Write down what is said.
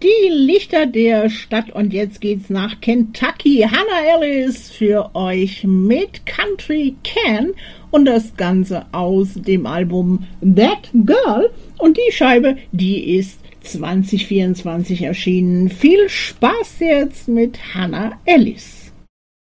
die Lichter der Stadt und jetzt geht's nach Kentucky. Hannah Ellis für euch mit Country Can und das Ganze aus dem Album That Girl und die Scheibe, die ist 2024 erschienen. Viel Spaß jetzt mit Hannah Ellis.